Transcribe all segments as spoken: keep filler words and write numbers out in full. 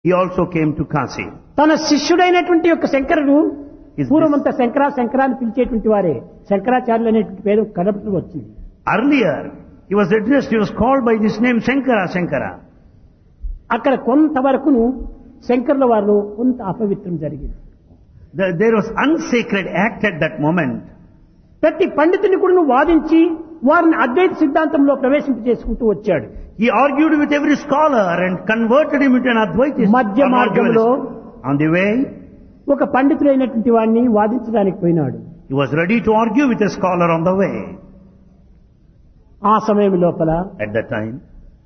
He also came to Kasi. తన శిష్యుడైనటువంటి యొక్క శంకరుడు Is పూర్వమంతా శంకరా శంకరా అని పిలిచేటువంటి వారే శంకరాచార్యులు అనేటువంటి పేరు కడపటి వచ్చింది. Earlier, he was addressed, he was called by this name Shankara, Shankara. అక్కడ కొంతవరకును శంకరుల వారిలో కొంత అపవిత్రం జరిగింది. The, there was unsacred act at that moment. ప్రతి పండితుని కూడా వాదించి వారిని అద్వైత సిద్ధాంతంలో ప్రవేశింపజేసుకుంటూ వచ్చాడు. He argued with every scholar and converted him into an Advaitist. మధ్య or మార్గంలో non-dualist. On the way, ఒక పండితుడైనటువంటి వాడిని వాదించడానికి పోయినాడు. he was ready to argue with a scholar on the way. ఆ సమయం లోపల At that time,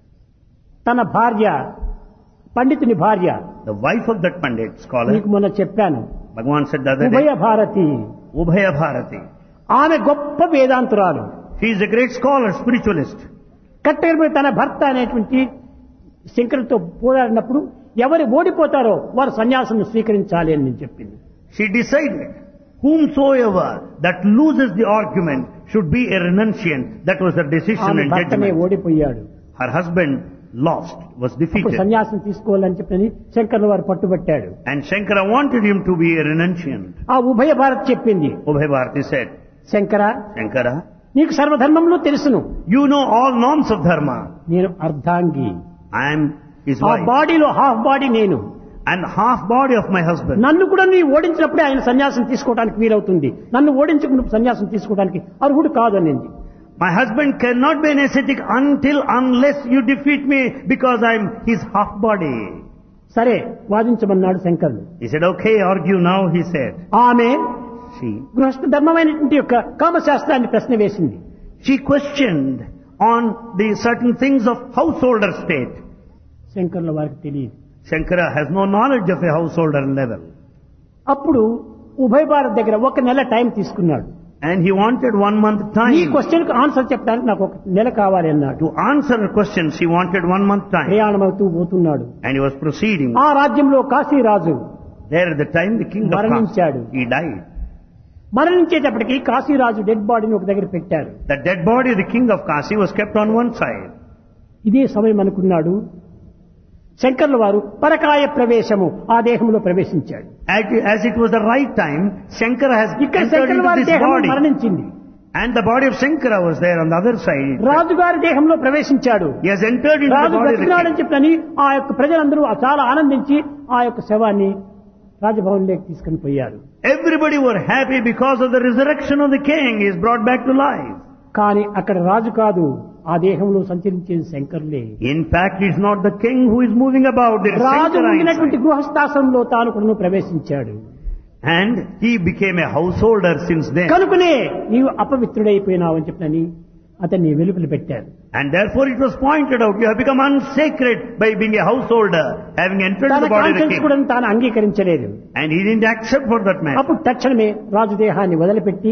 తన భార్య పండితుని భార్య the wife of that Pandit scholar, నీకు మొన్న చెప్పాను, Bhagavan said the other ఉభయ day, భారతి, Ubhaya Bharati. ఆమె గొప్ప వేదాంతురాలు. She is a great scholar, spiritualist. కట్టెలపై తన భర్త అనేటువంటి శంకరులతో పోరాడినప్పుడు ఎవరు ఓడిపోతారో వారు సన్యాసం స్వీకరించాలి అని నేను చెప్పింది. She decided, whomsoever that loses the argument should be a renunciant. That was her decision ఆమె and భర్తనే judgment. ఓడిపోయాడు. Her husband lost, was ఇప్పుడు defeated. సన్యాసం తీసుకోవాలని చెప్పని శంకర్ల వారు పట్టుబట్టాడు. And Shankara wanted him to be a renunciant. ఆ ఉభయ భారత్ చెప్పింది, Ubhaya Bharati said, Shankara Shankara, నీకు సర్వధర్మంలో తెలుసును, you know all norms of dharma. నేను అర్ధాంగి, I am his ఆ wife బాడీలో హాఫ్ బాడీ నేను, and half body of my husband. నన్ను కూడా నీ ఓడించినప్పుడే ఆయన సన్యాసం తీసుకోవడానికి వీలవుతుంది, నన్ను ఓడించకుండా సన్యాసం తీసుకోవడానికి అర్హుడు కాదు అనింది. My husband cannot be an ascetic until unless you defeat me because I am his half body. సరే వాదించమన్నాడు శంకరుడు. He said, okay, argue now, he said. ఆమె She, గృహస్థ ధర్మమైనటువంటి యొక్క కామశాస్త్రాన్ని ప్రశ్న వేసింది. she questioned on the certain things of householder state. శంకరుల వారికి తెలియదు. Shankara has no knowledge of a householder level. అప్పుడు ఉభయ భారత్ దగ్గర ఒక నెల టైం తీసుకున్నాడు. And he wanted one month ఈ time. క్వశ్చన్ కు ఆన్సర్ చెప్పడానికి నాకు ఒక నెల కావాలి అన్నాడు. To answer her questions, he wanted one month time. ప్రయాణం అవుతూ పోతున్నాడు. And he was proceeding. ఆ రాజ్యంలో కాశీరాజు There at the time, the king of మరణించాడు. Kasi, he died. మరణించేటప్పటికి Kashiraju dead బాడీని ఒక దగ్గర పెట్టారు. The dead body of the king of Kasi was kept on one side. ఇదే సమయం అనుకున్నాడు శంకర్ల వారు పరకాయ ప్రవేశము ఆ దేహంలో ప్రవేశించాడు. As as it was the right time, Shankara has ఇక్కడ entered శంకర్ల into వారి this దేహం body. మరణించింది. And the body of Shankara was there on the other side. రాజుగారి దేహంలో ప్రవేశించాడు. He has entered into the Raju body of the బ్రతికినాడని king. చెప్పని ఆ యొక్క ప్రజలందరూ చాలా ఆనందించి ఆ యొక్క శవాన్ని రాజభవన్లోకి తీసుకుని పోయారు. Everybody were happy because of the resurrection of the king. He is brought back to life. కానీ అక్కడ రాజు కాదు, ఆ దేహంలో సంచరించేది శంకరులే. In fact, it's not the king who is moving about. It is Raju Shankara ఉండినటువంటి inside. గృహస్థాశ్రమంలో తాను కూడా ప్రవేశించాడు. And he became a householder since then. కనుకనే నీవు అపవిత్రుడైపోయినావు అని చెప్పని అతన్ని వెలుపల పెట్టారు. And therefore it was pointed out, you have become unsacred by being a householder, having entered తన the body of the conscience king. కూడా తాను అంగీకరించలేదు. And he didn't accept for that man. అప్పుడు తక్షణమే రాజు దేహాన్ని వదిలిపెట్టి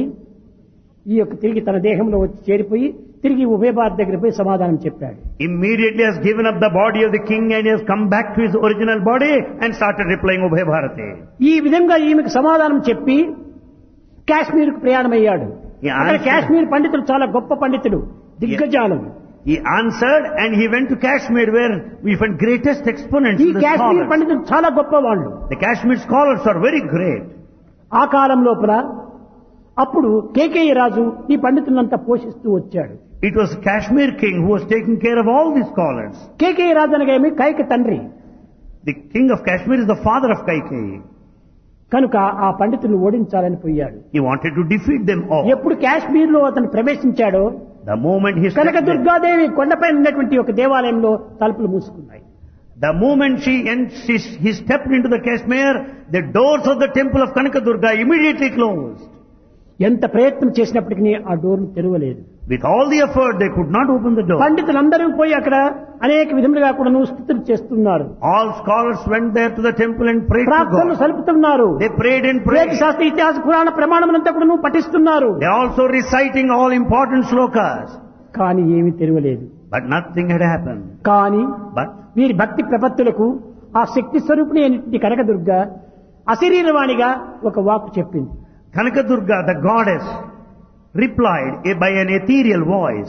ఈ యొక్క తిరిగి తన దేహంలో వచ్చి చేరిపోయి తిరిగి ఉభయ భారత్ దగ్గర పోయి సమాధానం చెప్పాడు. Immediately has given up the body of the king and he has come back to his original body and started replying Ubhaya Bharati. ఈ విధంగా ఈమెకు సమాధానం చెప్పి కాశ్మీర్ కు ప్రయాణమయ్యాడు. He అక్కడ answered- కాశ్మీర్ పండితులు చాలా గొప్ప పండితులు, దిగ్గజాలు. He answered and he went to Kashmir where we find greatest exponents ఈ of the కాశ్మీర్ scholars. పండితులు చాలా గొప్ప వాళ్ళు. The Kashmir scholars are very great. ఆ కాలం లోపల అప్పుడు కేకేయ రాజు ఈ పండితులంతా పోషిస్తూ వచ్చాడు. It was Kashmir king who was taking care of all these scholars. Kekaya రాజు అనగానే కైక తండ్రి The king of Kashmir is the father of Kaikeyi. కనుక ఆ పండితులను ఓడించాలని పోయాడు. He wanted to defeat them all. ఎప్పుడు కాశ్మీర్ లో అతను ప్రవేశించాడో The moment he Kanaka stepped there, Durgadevi కొండపై ఉన్నటువంటి ఒక దేవాలయంలో తలుపులు మూసుకున్నాయి. the moment she and she, he stepped into the Kashmir, the doors of the temple of Kanaka Durga immediately closed. ఎంత ప్రయత్నం చేసినప్పటికీ ఆ డోర్లు తెరవలేదు. With all the effort, they could not open the door. పండితులందరూ పోయి అక్కడ అనేక విధములుగా కూడా స్తుతులు చేస్తున్నారు. All scholars went there to the temple and prayed to ప్రార్థనలు God. సలుపుతున్నారు. They prayed and వేద prayed. శాస్త్ర ఇతిహాస పురాణ ప్రమాణములంతా కూడా పఠిస్తున్నారు. They also reciting all important slokas. కానీ ఏమీ తెరవలేదు. But nothing had happened. కానీ But వీరి భక్తి ప్రపత్తులకు ఆ శక్తి స్వరూపిణి అయినటువంటి కనకదుర్గ అశరీరవాణిగా ఒక వాక్కు చెప్పింది. Kanaka Durga, the goddess, replied by an ethereal voice.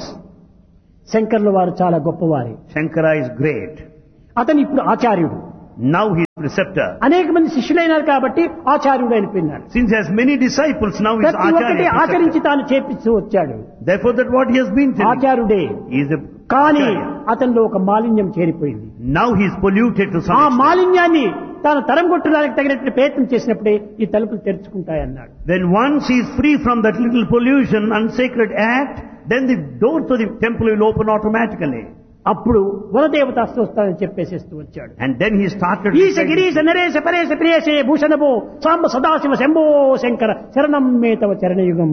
శంకర్ల వారు చాలా గొప్పవారే. Shankara is great. అతను ఇప్పుడు ఆచార్యుడు. Now he preceptor. అనేక మంది శిష్యులైనారు కాబట్టి ఆచార్యుడు అయిపోయినాడు. Since he has many disciples, now he is ప్రతి ఒక్కటి Acharya. ఆచరించి preceptor. తాను చేపిస్తూ వచ్చాడు. Therefore that what he has been telling, ఆచార్యుడే. he is a కానీ Acharya. అతనిలో ఒక మాలిన్యం చేరిపోయింది. Now he is polluted to some ఆ extent. మాలిన్యాన్ని తాను తరం కొట్టడానికి తగినట్టు ప్రయత్నం చేసినప్పుడే ఈ తలుపులు తెరుచుకుంటాయన్నాడు. When once he is free from that little pollution, unsacred act, then the doors of the temple will open automatically. అప్పుడు వనదేవత అస్తోస్తానని చెప్పేసేస్తూ వచ్చాడు. And then he started ఈశ గిరీశ నరేశ పరేశ ప్రియేశే భూషణభో సాంబ సదాశివ శంభో శంకర శరణం మే తవ చరణయుగం.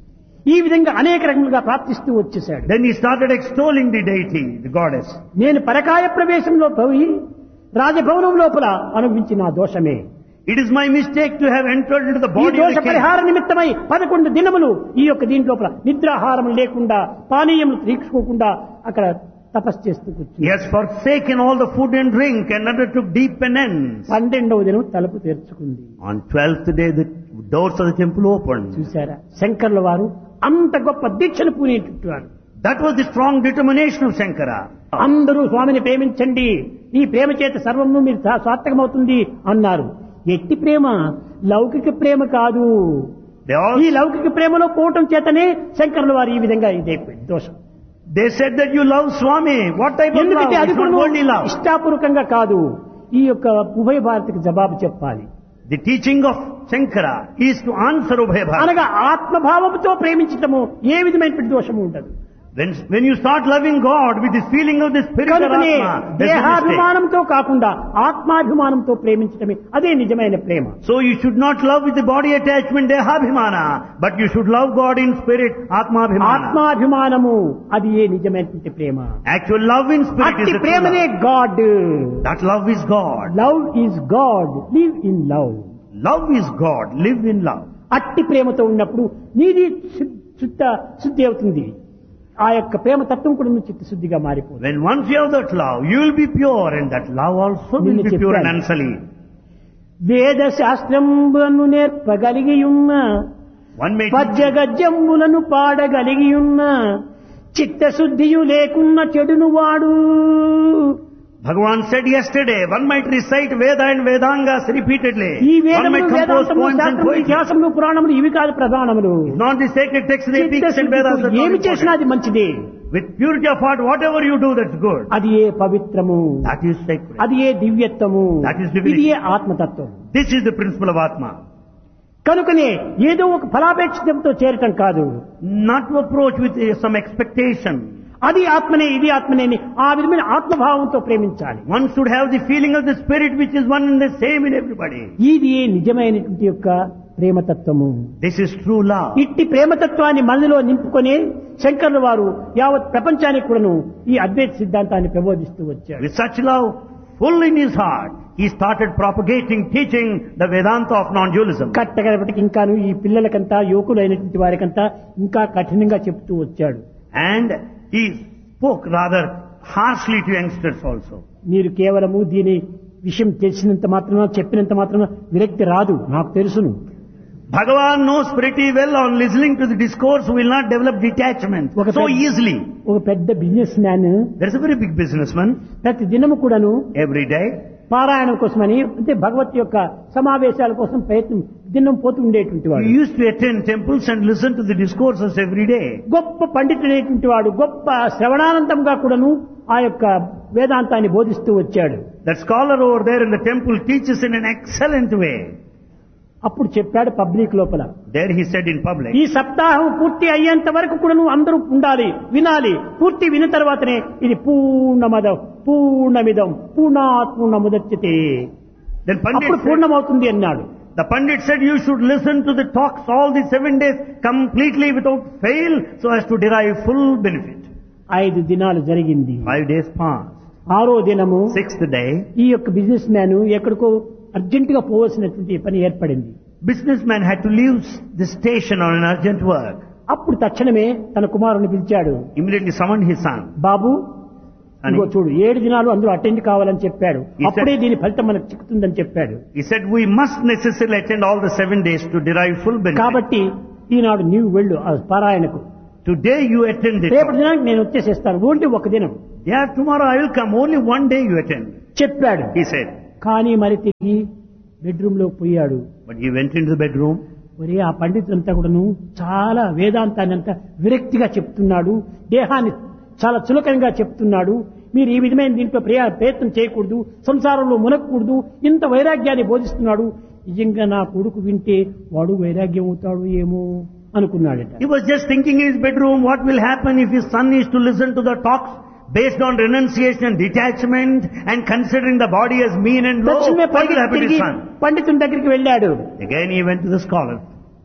ఈ విధంగా అనేక రకములుగా ప్రార్థిస్తూ వచ్చేశాడు. Then he started extolling the deity, the goddess. నేను పరకాయ ప్రవేశంలో పోయి రాజభవనం లోపల అనుభవించిన నా దోషమే. It is my mistake to have entered into the ఈ body of దోష the king. పరిహార నిమిత్తమై పదకొండు దినములు ఈ యొక్క దీని లోపల నిద్రాహారం లేకుండా పానీయములు తీసుకోకుండా అక్కడ తపస్సు చేస్తూ He కూర్చున్నాడు. has forsaken all the food and drink and undertook deep penance. పన్నెండవ దినం తలుపు తెరుచుకుంది. On twelfth day, the doors of the temple opened. చూశారా శంకర్ల వారు అంత గొప్ప దీక్షను పూనేట్టున్నారు. That was the strong determination of Shankara. అందరూ స్వామిని ప్రేమించండి, ఈ ప్రేమ చేత సర్వము మీరు సార్థకమవుతుంది అన్నారు. ఎట్టి ప్రేమ లౌకిక ప్రేమ కాదు. They all ఈ లౌకిక ప్రేమలో పోవటం చేతనే శంకరుల వారు ఈ విధంగా ఇదైపోయింది దోషం. they said that you love Swami. What type of love? ఎందుకంటే అది It's not కూడా worldly love. ఇష్టాపూర్వకంగా కాదు, ఈ యొక్క ఉభయ భారతికి జవాబు చెప్పాలి. The teaching of Shankara is to answer Ubhaya Bharati. అనగా ఆత్మభావంతో ప్రేమించటము ఏ విధమైనటువంటి దోషము ఉండదు. When, when you start loving God with this feeling of the spirit of కనుకనే Atma, there's no mistake. దేహాభిమానంతో కాకుండా ఆత్మాభిమానంతో ప్రేమించటమే అదే నిజమైన ప్రేమ. So you should not love with the body attachment, dehabhimana, but you should love God in spirit, atmabhimana. ఆత్మాభిమానము అది ఏ నిజమైనటువంటి ప్రేమ. Actual love in spirit అట్టి is the true ప్రేమనే love. God. That love is God. Love is God, live in love. Love is God. Live in love. అట్టి ప్రేమతో ఉన్నప్పుడు నీది శుద్ధ శుద్ధ శుద్ధి అవుతుంది. ఆ యొక్క ప్రేమ తత్వం కూడా నువ్వు చిత్తశుద్ధిగా మారిపోతుంది. When once you have that love, you will be pure, and that love also will నిన్ను be pure and చెప్పాను. unsullied. వేద శాస్త్రంబులను నేర్పగలిగి ఉన్న One may పద్య గద్యములను పాడగలిగి ఉన్న చిత్తశుద్ధియు లేకున్న చెడును వాడు. Bhagavan said yesterday, one might recite Veda and Vedangas repeatedly. ఈ One వేదములు might compose వేదాంతములు poems and శాస్త్రములు poetry. ఇతిహాసములు పురాణములు ఇవి కాదు ప్రధానములు. It's not the sacred texts, the epics and చిత్తశుద్ధితో Vedas that are ఏమి చేసినా important. అది మంచిదే. With purity of heart, whatever you do, that's good. అది ఏ పవిత్రము, That is sacred. అది ఏ దివ్యత్వము, That is divinity. ఇది ఏ ఆత్మతత్వం. This is the principle of Atma. కనుకనే ఏదో ఒక ఫలాపేక్షితంతో చేరటం కాదు. Not to approach with uh, some expectation. అది ఆత్మనే ఇది ఆత్మనే అని ఆ విధమైన ఆత్మభావంతో ప్రేమించాలి. One should have the feeling of the spirit which is one and the same in everybody. ఇది నిజమైనటువంటి యొక్క ప్రేమతత్వము. This is true love. ఇట్టి ప్రేమతత్వాన్ని మనలో నింపుకొని శంకరుల వారు యావత్ ప్రపంచానికి కూడాను ఈ అద్వైత సిద్ధాంతాన్ని ప్రబోధిస్తూ వచ్చారు. With such love full in his heart, he started propagating, teaching the Vedanta of non-dualism. కట్టగలపటికి ఇంకాను ఈ పిల్లలకంతా యువకులైనటువంటి వారికంతా ఇంకా కఠినంగా చెప్తూ వచ్చాడు. And he spoke rather harshly to youngsters also. మీరు కేవలము దీని విషయం తెలిసినంత మాత్రమే చెప్పినంత మాత్రమే విరక్తి రాదు, నాకు తెలుసును. Bhagavan knows pretty well on listening to the discourse will not develop detachment ఒక so పెద్ద- easily. ఒక పెద్ద business man There is a very big businessman ప్రతి దినము కూడాను every day. పారాయణం కోసమని అంటే భగవత్ యొక్క సమావేశాల కోసం ప్రయత్నం దినం పోతూ ఉండేటువంటి వాడు. He used to attend temples and listen to the discourses every day. గొప్ప పండితుడైనటువంటి వాడు గొప్ప శ్రవణానందంగా కూడాను ఆ యొక్క వేదాంతాన్ని బోధిస్తూ వచ్చాడు. That scholar over there in the temple teaches in an excellent way. అప్పుడు చెప్పాడు పబ్లిక్ లోపల, There he said in public, ఈ సప్తాహం పూర్తి అయ్యేంత వరకు కూడాను అందరూ ఉండాలి, వినాలి. పూర్తి విన్న తర్వాతనే ఇది పూర్ణమదం పూర్ణమిదం పూర్ణాత్ పూర్ణముదచ్యతే, then అప్పుడు Pandit said, పూర్ణమవుతుంది అన్నాడు. the Pandit said you should listen to the talks all the seven days completely without fail so as to derive full benefit. ఐదు దినాలు జరిగింది. Five days passed. ఆరో దినము Sixth day, ఈ యొక్క బిజినెస్ మ్యాన్ ఎక్కడికో అర్జెంటుగా పోవలసినటువంటి పని ఏర్పడింది. businessman had to leave the station on an urgent work. అప్పుడు తక్షణమే తన కుమారుని పిలిచాడు. Immediately summoned his son. బాబు అని- ఇదిగో చూడు, ఏడు దినాలు అందరూ అటెండ్ కావాలని చెప్పాడు. He said- అప్పుడే దీని ఫలితం మనకు చిక్కుతుందని చెప్పాడు. He said, we must necessarily attend all the seven days to derive full benefit. కాబట్టి ఈనాడు నీవు వెళ్ళు ఆ పారాయణకు, Today you attend it. రేపటి దినానికి నేను వచ్చేసేస్తాను, ఓన్లీ ఒక దినం Yeah, tomorrow I will come. Only one day you attend. చెప్పాడు. He said. కానీ మరి తిరిగి బెడ్రూమ్ లో పోయాడు. But he went into the bedroom. మరి ఆ పండితులంతా కూడాను చాలా వేదాంతాన్ని అంతా విరక్తిగా చెప్తున్నాడు, దేహాన్ని చాలా చులకనగా చెప్తున్నాడు. మీరు ఈ విధమైన దీంట్లో ప్రయా ప్రయత్నం చేయకూడదు, సంసారంలో మునగకూడదు, ఇంత వైరాగ్యాన్ని బోధిస్తున్నాడు. నిజంగా నా కొడుకు వింటే వాడు వైరాగ్యం అవుతాడు ఏమో అనుకున్నాడట. He was just thinking in his bedroom, what will happen if his son is to listen to the talks based on renunciation and detachment and considering the body as mean and low. తక్షణమే What will happen to his son? పండితుని దగ్గరికి వెళ్ళాడు. Again he went to the scholar.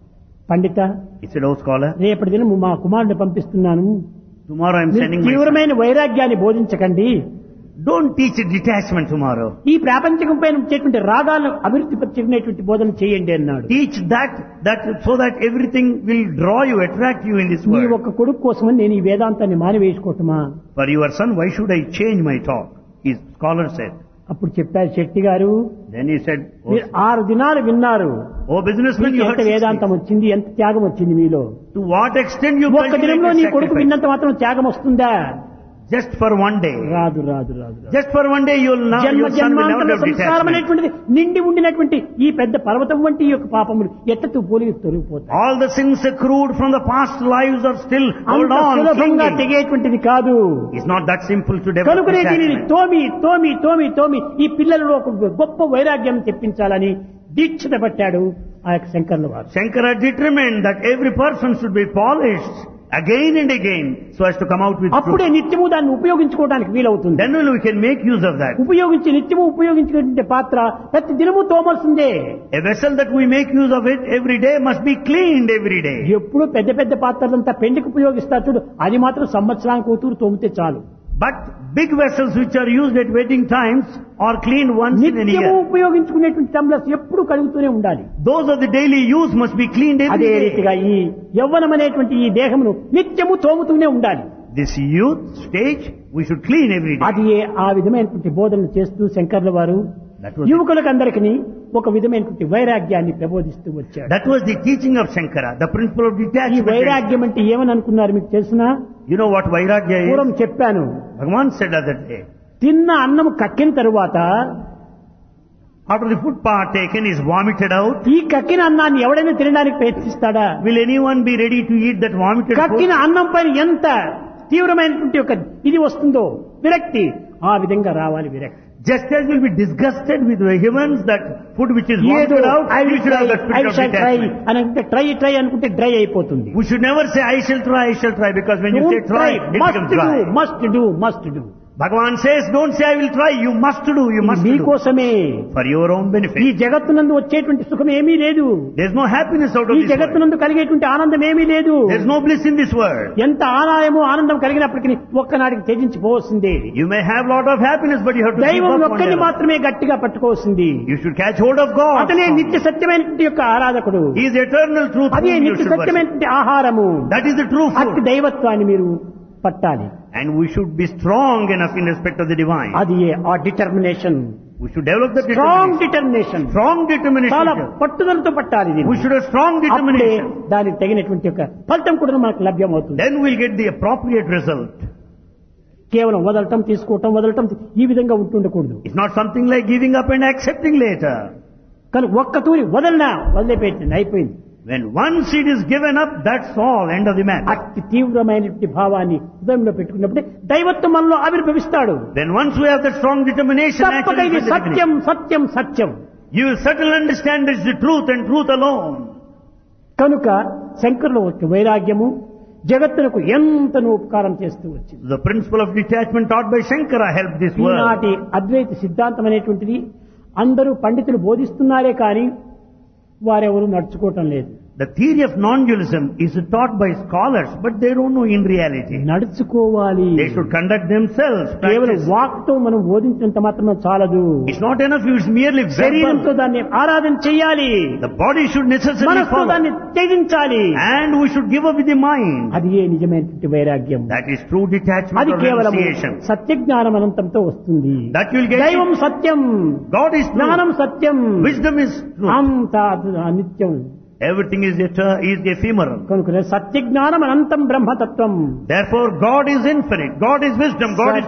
Pandit, He said, oh scholar, రేపటి దినం మా కుమారుడిని పంపిస్తున్నాను, tomorrow I am మీరు sending my son. తీవ్రమైన వైరాగ్యాన్ని బోధించకండి. Don't teach detachment tomorrow. ఈ ప్రాపంచకం పైన వచ్చేటువంటి రాగాలను అభివృద్ధి పరిచేటువంటి బోధన చేయండి అన్నాడు. Teach that, that so that everything will draw you, attract you in this నీ world. ఒక్క కొడుకు కోసమని నేను ఈ వేదాంతాన్ని మానివేసుకోవటమా? For your son, why should I change my talk? His scholar said. అప్పుడు చెప్పారు శెట్టి గారు, Then he said, oh, మీరు ఆరు దినాలు విన్నారు, oh businessman, మీకు you ఎంత heard వేదాంతం వచ్చింది, ఎంత త్యాగం వచ్చింది మీలో. to what extent you ఒక్క దినంలో నీ cultivated కొడుకు sacrifice. విన్నంత మాత్రం త్యాగం వస్తుందా? Just for one day. రాదు రాదు రాదు రాదు. Just for one day you will now, జన్మ your son will never జన్మాంతర have సంస్కారం detachment. అనేటువంటిది నిండి ఉండినటువంటి ఈ పెద్ద పర్వతం వంటి ఈ యొక్క పాపములు ఎట్టతూ పోలి తొలగిపోతాయి. All the sins accrued from the past lives are still hold అంత on, సులభంగా clinging. తెగేటువంటిది కాదు. It's not that simple to develop కనుకనే దీనిని detachment. తోమి తోమి తోమి తోమి ఈ పిల్లలలో ఒక గొప్ప వైరాగ్యం తెప్పించాలని దీక్షత పట్టాడు ఆ యొక్క శంకర్ల వారు. Shankara determined that every person should be polished again and again so as to come out with అప్పుడే truth. నిత్యము దాన్ని ఉపయోగించుకోవడానికి వీలవుతుంది. Then only we can make use of that. ఉపయోగించి నిత్యము ఉపయోగించుకునే పాత్ర ప్రతి దినము తోమాల్సిందే. A vessel that we make use of it every day must be cleaned every day. ఎప్పుడు పెద్ద పెద్ద పాత్రలంతా పెండికి ఉపయోగిస్తారు చూడు, అది మాత్రం సంవత్సరానికి కూతురు తోమితే చాలు. But big vessels which are used at wedding times are cleaned once in a నిత్యము year. ఉపయోగించుకునేటువంటి టంబ్లర్స్ ఎప్పుడు కడుగుతూనే ఉండాలి. Those of the daily use must be cleaned every అదే day. రీతిగా ఈ యవ్వనం అనేటువంటి ఈ దేహమును నిత్యము తోముతూనే ఉండాలి. This youth stage we should clean every day. అది ఏ ఆ విధమైనటువంటి బోధనలు చేస్తూ శంకర్ల వారు That was, యువకులకందరికీ ఒక విధమైనటువంటి వైరాగ్యాన్ని ప్రబోధిస్తూ వచ్చాడు. that was the teaching of Shankara, the principle of ఈ detachment. వైరాగ్యం అంటే ఏమని అనుకున్నారు మీకు తెలుసునా? You know what vairagya పూర్వం is? చెప్పాను, Bhagavan said other day, తిన్న అన్నం కక్కిన తరువాత after the food partaken is vomited out, ఈ కక్కిన అన్నాన్ని ఎవడైనా తినడానికి ప్రయత్నిస్తాడా? will anyone be ready to eat that vomited కక్కిన food? అన్నం పైన ఎంత తీవ్రమైనటువంటి ఒక ఇది వస్తుందో విరక్తి, ఆ విధంగా రావాలి విరక్తి. Just as will be disgusted with vehemence that food which is ఏదో vomited out, I we will should try, have that I spirit of shall try detachment. అని అంటే ట్రై ట్రై అనుకుంటే డ్రై అయిపోతుంది. We should never say, I shall try, I shall try, because when you say try, it must becomes do dry. Must do must do. Bhagavan says, don't say I will try, you must do, you must do. మీకోసమే. For your own ఈ benefit. జగత్తునందు వచ్చేటువంటి సుఖం ఏమీ లేదు, There's no happiness out of ఈ this world. జగత్తునందు కలిగేటువంటి ఆనందం ఏమీ లేదు. There's no bliss in this world. ఎంత ఆనందము ఆనందం కలిగినప్పటికీ ఒక్కనాడికి త్యజించిపోవలసిందే. You may have lot of happiness, but you have to give దైవం up one ఒక్కరిని day. మాత్రమే గట్టిగా పట్టుకోవాల్సింది. You should catch hold of God. అతనే నిత్య సత్యమైనటువంటి యొక్క ఆరాధకుడు, He is eternal truth. అదే whom you నిత్య should worship. సత్యమైనటువంటి ఆహారము. That is the true అట్టి food. దైవత్వాన్ని మీరు పట్టాలి. And we should be strong enough in respect of the divine. అది ఆ determination, We should develop the strong determination. Determination, Strong చాలా determination. పట్టుదలతో పట్టాలి దీన్ని. We should have strong అప్పుడే determination. దానికి తగినటువంటి యొక్క ఫలితం కూడా మనకు లభ్యమవుతుంది. Then we'll get the appropriate result. కేవలం వదలటం తీసుకోవటం వదలటం ఈ విధంగా ఉంటుండకూడదు. It's not something like giving up and accepting later. కానీ ఒక్క తూరి వదలనా వదిలిపెట్టింది అయిపోయింది. When one seed is given up, that's all, end of the matter. అతి తీవ్రమైనటువంటి భావాన్ని హృదయంలో పెట్టుకున్నప్పుడే దైవత్వం మనలో ఆవిర్భవిస్తాడు. Then once we have that strong determination, తప్పక naturally ఇది from the Satyam Satyam Satyam. beginning, you will certainly understand it's the truth and truth alone. కనుక శంకరుల యొక్క వైరాగ్యము జగత్తులకు ఎంతనో ఉపకారం చేస్తూ వచ్చింది. The principle of detachment taught by Shankara helped this world. ఈనాటి అద్వైత సిద్ధాంతం అనేటువంటిది అందరూ పండితులు బోధిస్తున్నారే కానీ వారెవరూ నడుచుకోవటం లేదు. The theory of non-dualism is taught by scholars, but they don't know in reality. నడుచుకోవాలి. They should conduct themselves. కేవలం Practice. వాక్తో మనం బోధించినంత మాత్రం చాలదు. It's not enough if it's merely శరీరంతో verbal. దాన్ని ఆరాధన చేయాలి, The body should necessarily మనస్సుతో follow. దాన్ని త్యజించాలి. And we should give up with the mind. అది ఏ నిజమైనటువంటి వైరాగ్యం. That is true detachment అది or కేవలం renunciation. సత్యజ్ఞానం అనంతంతో వస్తుంది. That you'll get. దైవం సత్యం, God is true. జ్ఞానం సత్యం, Wisdom is true. అంత అనిత్యం. Everything is eternal, is ephemeral. కనుక సత్యజ్ఞానం అనంతం బ్రహ్మతత్వం. Therefore, God is infinite. God is wisdom. God is